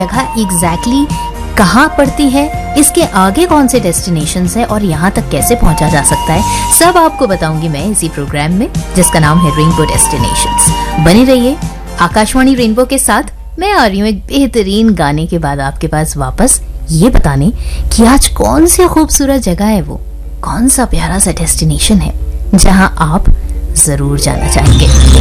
जगह एग्जैक्टली कहाँ पड़ती है, इसके आगे कौन से डेस्टिनेशंस है और यहाँ तक कैसे पहुँचा जा सकता है, सब आपको बताऊंगी मैं इसी प्रोग्राम में जिसका नाम है रेनबो डेस्टिनेशंस। बने रहिए आकाशवाणी रेनबो के साथ। मैं आ रही हूँ एक बेहतरीन गाने के बाद आपके पास वापस ये बताने कि आज कौन सी खूबसूरत जगह है, वो कौन सा प्यारा सा डेस्टिनेशन है जहाँ आप जरूर जाना चाहेंगे।